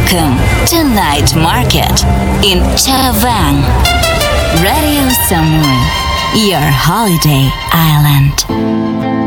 Welcome to Night Market in Chavang. Radio Samui, your holiday island.